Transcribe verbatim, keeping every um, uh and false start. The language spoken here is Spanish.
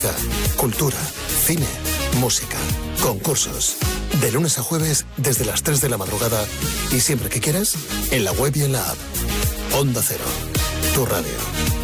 Cultura, cine, música, concursos. De lunes a jueves desde las tres de la madrugada y siempre que quieras, en la web y en la app. Onda Cero, tu radio.